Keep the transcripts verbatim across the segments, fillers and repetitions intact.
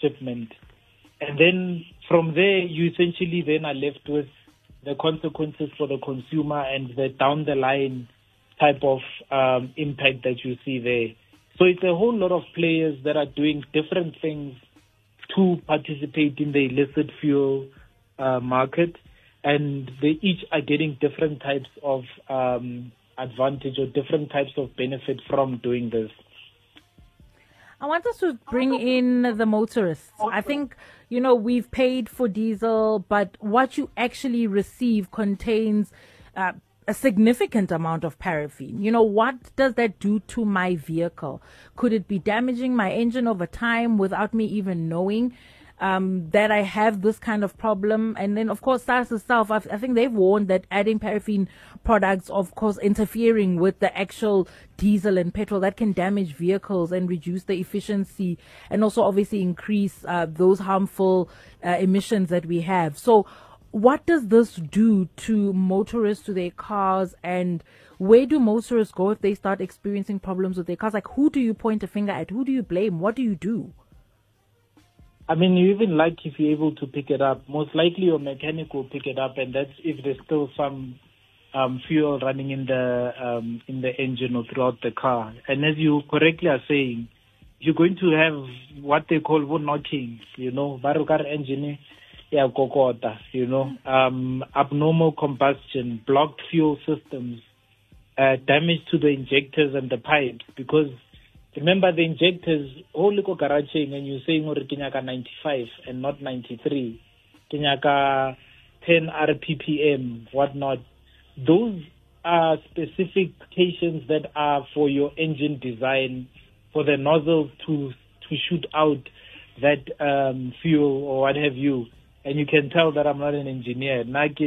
shipment. And then from there, you essentially then are left with the consequences for the consumer and the down the line type of um, impact that you see there. So it's a whole lot of players that are doing different things to participate in the illicit fuel uh, market, and they each are getting different types of um, advantage or different types of benefit from doing this. I want us to bring in the motorists. I think, you know, we've paid for diesel, but what you actually receive contains uh, a significant amount of paraffin. You know, what does that do to my vehicle? Could it be damaging my engine over time without me even knowing um, that I have this kind of problem? And then, of course, SARS itself, I, I think they've warned that adding paraffin products, of course, interfering with the actual diesel and petrol, that can damage vehicles and reduce the efficiency and also obviously increase uh, those harmful uh, emissions that we have. So what does this do to motorists, to their cars, and where do motorists go if they start experiencing problems with their cars? Like, who do you point a finger at? Who do you blame? What do you do? I mean, you even like if you're able to pick it up. Most likely your mechanic will pick it up, and that's if there's still some um, fuel running in the um, in the engine or throughout the car. And as you correctly are saying, you're going to have what they call wood knocking, you know, barukar engine. Yeah, kokota, you know, um, abnormal combustion, blocked fuel systems, uh, damage to the injectors and the pipes. Because remember, the injectors, whole liko garaging, and you're saying ori kinyaka ninety-five and not ninety-three, kinyaka ten R P P M, whatnot. Those are specifications that are for your engine design, for the nozzles to to shoot out that um, fuel or what have you. And you can tell that I'm not an engineer,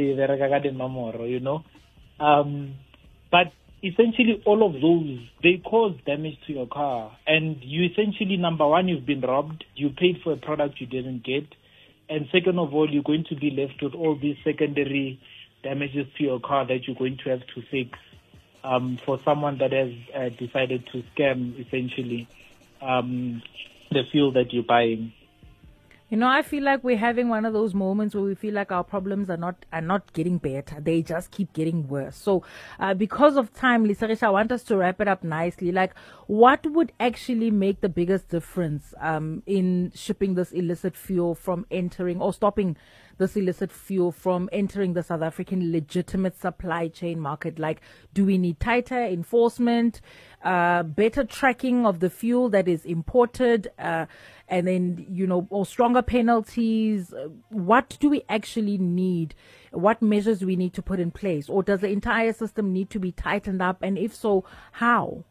you know. Um, but essentially all of those, they cause damage to your car. And you essentially, number one, you've been robbed. You paid for a product you didn't get. And second of all, you're going to be left with all these secondary damages to your car that you're going to have to fix um, for someone that has uh, decided to scam, essentially, um, the fuel that you're buying. You know, I feel like we're having one of those moments where we feel like our problems are not are not getting better. They just keep getting worse. So uh, because of time, Lisarisha, I want us to wrap it up nicely. Like, what would actually make the biggest difference um, in shipping this illicit fuel from entering or stopping this illicit fuel from entering the South African legitimate supply chain market? Like, do we need tighter enforcement, uh, better tracking of the fuel that is imported, uh, and then, you know, or stronger penalties? What do we actually need? What measures do we need to put in place? Or does the entire system need to be tightened up? And if so, how?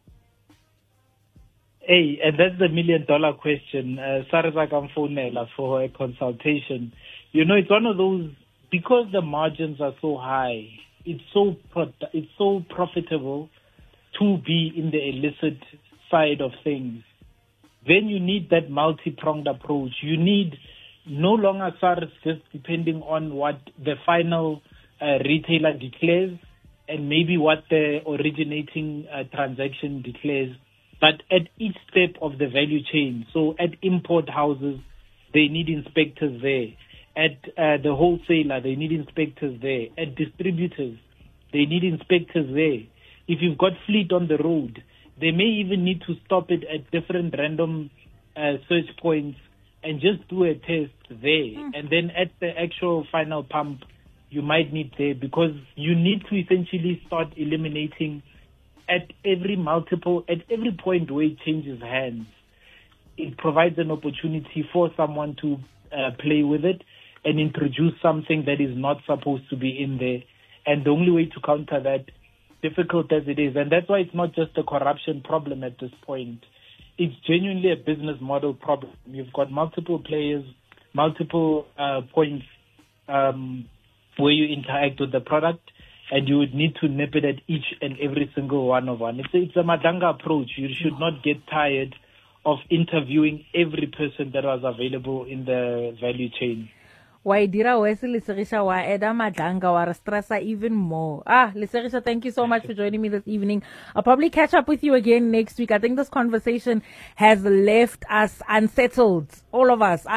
Hey, and that's the million dollar question. Uh, Sarza Kamfonela for a consultation. You know, it's one of those, because the margins are so high, it's so pro- it's so profitable to be in the illicit side of things. Then you need that multi-pronged approach. You need no longer SARS just depending on what the final uh, retailer declares and maybe what the originating uh, transaction declares, but at each step of the value chain. So at import houses, they need inspectors there. At uh, the wholesaler, they need inspectors there. At distributors, they need inspectors there. If you've got fleet on the road, they may even need to stop it at different random uh, search points and just do a test there. Mm. And then at the actual final pump, you might need there, because you need to essentially start eliminating at every multiple, at every point where it changes hands. It provides an opportunity for someone to uh, play with it and introduce something that is not supposed to be in there. And the only way to counter that, difficult as it is, and that's why it's not just a corruption problem at this point, it's genuinely a business model problem. You've got multiple players, multiple uh, points um, where you interact with the product, and you would need to nip it at each and every single one of one. It's a, it's a Madanga approach. You should not get tired of interviewing every person that was available in the value chain. Why dira wesi Lisarisha wa eda madanga wa stressa even more. Ah, Lisarisha, thank you so much for joining me this evening. I'll probably catch up with you again next week. I think this conversation has left us unsettled, all of us.